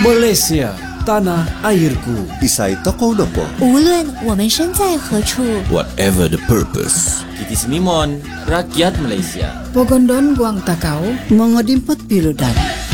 Malaysia, tanah airku. Isay tokaw na po. 无论我们身在何处， Whatever the purpose. Kiti Simimon, rakyat Malaysia. Pogondon Guang Takau, Mga dimpat piludan.